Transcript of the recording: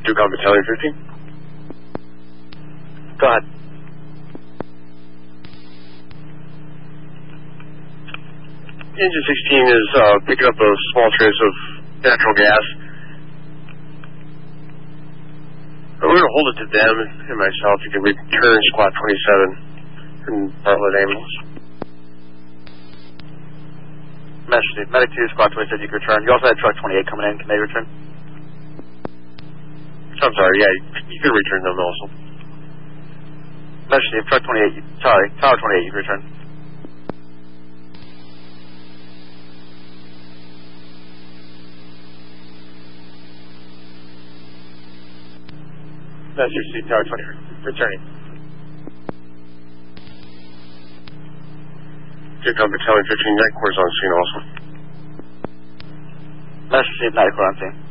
Ducon Battalion 15. Go ahead. Engine 16 is picking up a small trace of natural gas. We're going to hold it to them and myself. You can return Squad 27 and Bartlett Ambulance. Medic 2, Squad 27, you can return. You also had Truck 28 coming in. Can they return? I'm sorry, yeah, you can return them also. Medic 2, Truck 28, sorry, Tower 28, you can return. Master C, Tower 20, returning. Ducon Battalion 15, Night Corps on scene also. Master C, Night Corps on scene.